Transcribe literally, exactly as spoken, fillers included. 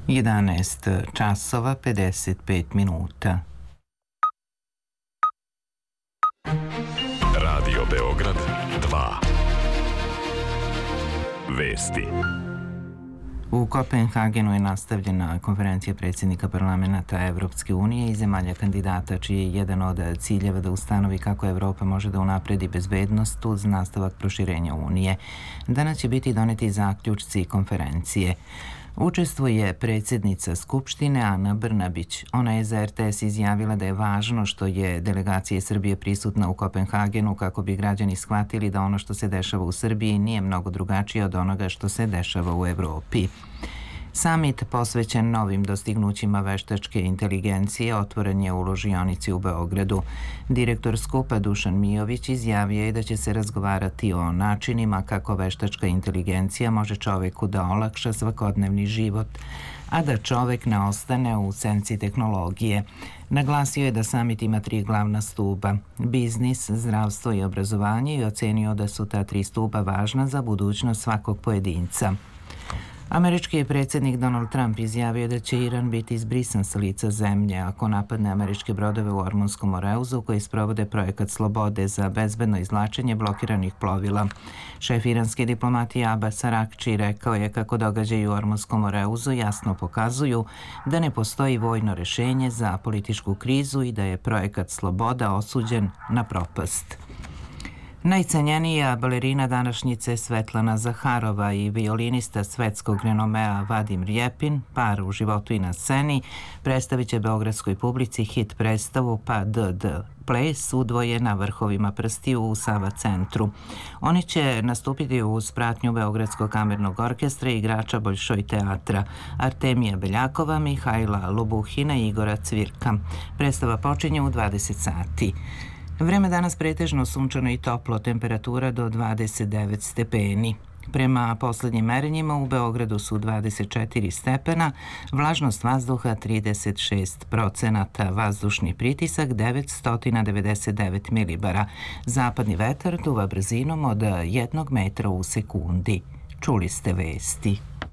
jedanaest časova pedeset pet minuta. Radio Beograd dva. Vesti. U Kopenhagenu je nastavljena konferencija predsjednika parlamenta Evropske unije i zemalja kandidata, čiji je jedan od ciljeva da ustanovi kako Evropa može da unapredi bezbednost uz nastavak proširenja Unije. Danas će biti doneti zaključci konferencije. Učestvuje predsjednica Skupštine Ana Brnabić. Ona je za er te es izjavila da je važno što je delegacija Srbije prisutna u Kopenhagenu kako bi građani shvatili da ono što se dešava u Srbiji nije mnogo drugačije od onoga što se dešava u Evropi. Samit posvećen novim dostignućima veštačke inteligencije otvoren je u ložionici u Beogradu. Direktor skupa Dušan Mijović izjavio je da će se razgovarati o načinima kako veštačka inteligencija može čoveku da olakša svakodnevni život, a da čovek ne ostane u senci tehnologije. Naglasio je da samit ima tri glavna stuba: biznis, zdravstvo i obrazovanje, i ocenio da su ta tri stuba važna za budućnost svakog pojedinca. Američki je predsjednik Donald Trump izjavio da će Iran biti izbrisan sa lica zemlje ako napadne američke brodove u Ormunskom Moreuzu koji sprovode projekat slobode za bezbedno izvlačenje blokiranih plovila. Šef iranske diplomatije Abbas Araghči rekao je kako događaji u Ormunskom Moreuzu jasno pokazuju da ne postoji vojno rešenje za političku krizu i da je projekat sloboda osuđen na propast. Najcenjenija balerina današnjice Svetlana Zaharova i violinista svetskog renomea Vadim Rjepin, par u životu i na sceni, predstavit će beogradskoj publici hit predstavu Pa D D Ples udvoje na vrhovima prstiju u Sava centru. Oni će nastupiti uz pratnju Beogradskog kamernog orkestra i igrača Bolšoj teatra Artemija Beljakova, Mihajla Lubuhina i Igora Cvirka. Predstava počinje u dvadeset sati. Vreme danas pretežno sunčano i toplo, temperatura do dvadeset devet stepeni. Prema poslednjim merenjima u Beogradu su dvadeset četiri stepena, vlažnost vazduha trideset šest procenata, vazdušni pritisak devetsto devedeset devet milibara. Zapadni vetar duva brzinom od jednog metra u sekundi. Čuli ste vesti.